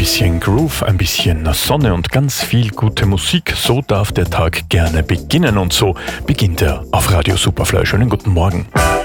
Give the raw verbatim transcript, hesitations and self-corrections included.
bisschen Groove, ein bisschen Sonne und ganz viel gute Musik. So darf der Tag gerne beginnen und so beginnt er auf Radio Superfly. Schönen guten Morgen.